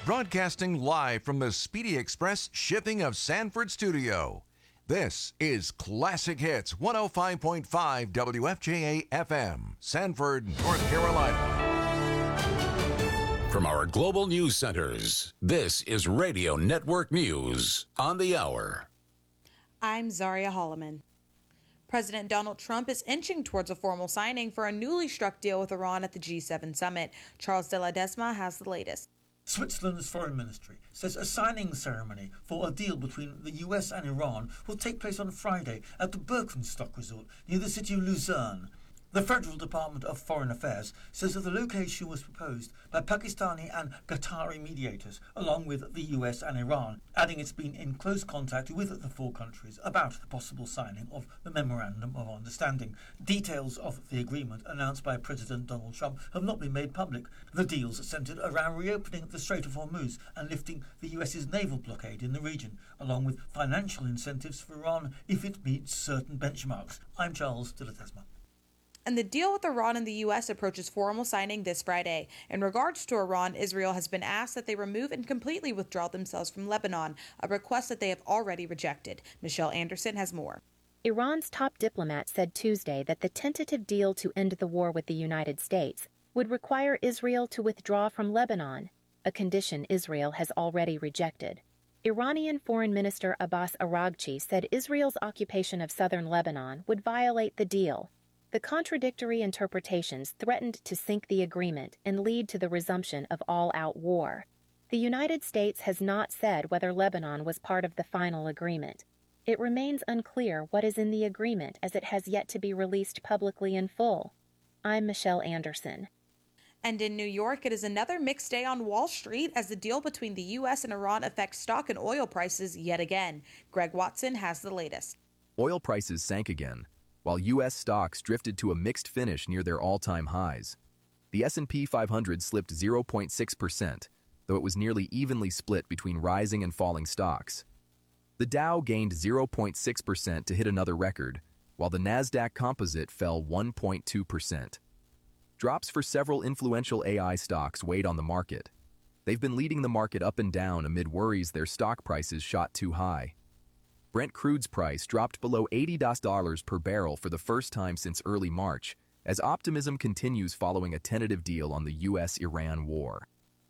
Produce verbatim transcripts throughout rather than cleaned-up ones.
broadcasting live from the Speedy Express Shipping of Sanford studio. This is Classic Hits one oh five point five W F J A F M, Sanford, North Carolina. From our global news centers, this is Radio Network News on the hour. I'm Zaria Holloman. President Donald Trump is inching towards a formal signing for a newly struck deal with Iran at the G seven summit. Charles de la Desma has the latest. Switzerland's foreign ministry says a signing ceremony for a deal between the U S and Iran will take place on Friday at the Birkenstock Resort near the city of Lucerne. The Federal Department of Foreign Affairs says that the location was proposed by Pakistani and Qatari mediators, along with the U S and Iran, adding it's been in close contact with the four countries about the possible signing of the Memorandum of Understanding. Details of the agreement announced by President Donald Trump have not been made public. The deals centered around reopening the Strait of Hormuz and lifting the U S's naval blockade in the region, along with financial incentives for Iran if it meets certain benchmarks. I'm Charles de la Desma. And the deal with Iran and the U S approaches formal signing this Friday. In regards to Iran, Israel has been asked that they remove and completely withdraw themselves from Lebanon, a request that they have already rejected. Michelle Anderson has more. Iran's top diplomat said Tuesday that the tentative deal to end the war with the United States would require Israel to withdraw from Lebanon, a condition Israel has already rejected. Iranian Foreign Minister Abbas Araghchi said Israel's occupation of southern Lebanon would violate the deal. The contradictory interpretations threatened to sink the agreement and lead to the resumption of all-out war. The United States has not said whether Lebanon was part of the final agreement. It remains unclear what is in the agreement as it has yet to be released publicly in full. I'm Michelle Anderson. And in New York, it is another mixed day on Wall Street as the deal between the U S and Iran affects stock and oil prices yet again. Greg Watson has the latest. Oil prices sank again, while U S stocks drifted to a mixed finish near their all-time highs. The S and P five hundred slipped zero point six percent, though it was nearly evenly split between rising and falling stocks. The Dow gained zero point six percent to hit another record, while the Nasdaq Composite fell one point two percent. Drops for several influential A I stocks weighed on the market. They've been leading the market up and down amid worries their stock prices shot too high. Brent crude's price dropped below eighty dollars per barrel for the first time since early March, as optimism continues following a tentative deal on the U S Iran war.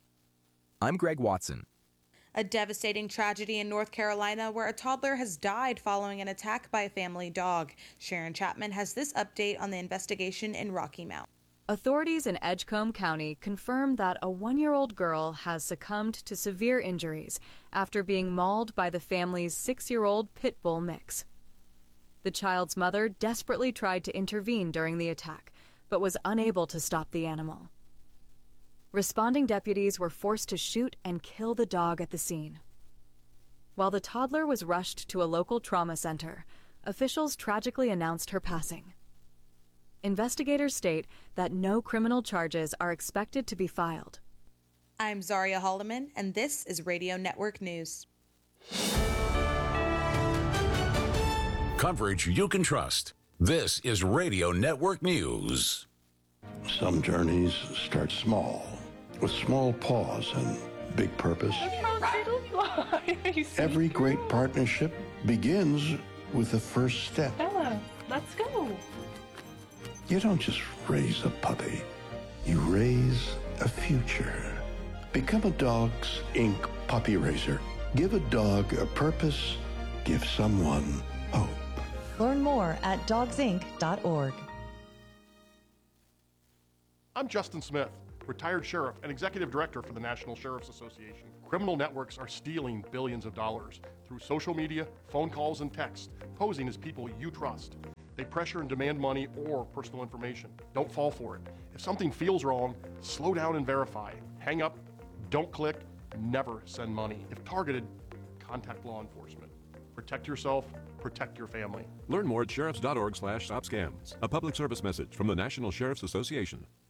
I'm Greg Watson. A devastating tragedy in North Carolina where a toddler has died following an attack by a family dog. Sharon Chapman has this update on the investigation in Rocky Mount. Authorities in Edgecombe County confirmed that a one-year-old girl has succumbed to severe injuries after being mauled by the family's six-year-old pit bull mix. The child's mother desperately tried to intervene during the attack, but was unable to stop the animal. Responding deputies were forced to shoot and kill the dog at the scene. While the toddler was rushed to a local trauma center, officials tragically announced her passing. Investigators state that no criminal charges are expected to be filed. I'm Zaria Holloman, and this is Radio Network News. Coverage you can trust. This is Radio Network News. Some journeys start small, with small pause and big purpose. Every great partnership begins with the first step. Bella, let's go. You don't just raise a puppy, you raise a future. Become a Dogs Incorporated puppy raiser. Give a dog a purpose, give someone hope. Learn more at dogs inc dot org. I'm Justin Smith, retired sheriff and executive director for the National Sheriff's Association. Criminal networks are stealing billions of dollars through social media, phone calls, and text, posing as people you trust. They pressure and demand money or personal information. Don't fall for it. If something feels wrong, slow down and verify. Hang up, don't click, never send money. If targeted, contact law enforcement. Protect yourself, protect your family. Learn more at sheriffs dot org slash stop scams. A public service message from the National Sheriff's Association.